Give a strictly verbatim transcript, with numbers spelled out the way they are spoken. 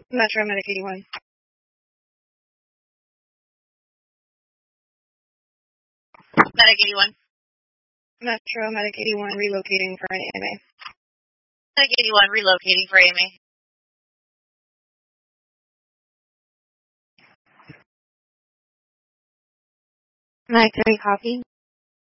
Metro Medic eighty-one. Medic eighty-one. Metro Medic eighty-one relocating for an A M A. Medic eighty-one relocating for A M A. Medic three, copy.